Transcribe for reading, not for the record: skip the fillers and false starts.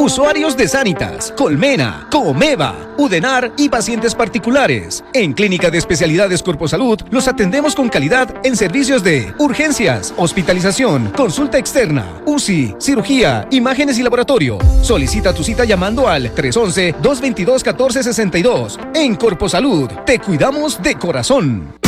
Usuarios de Sanitas, Colmena, Comeva, Udenar y pacientes particulares. En Clínica de Especialidades Corposalud los atendemos con calidad en servicios de urgencias, hospitalización, consulta externa, UCI, cirugía, imágenes y laboratorio. Solicita tu cita llamando al 311-222-1462. En Corposalud, te cuidamos de corazón.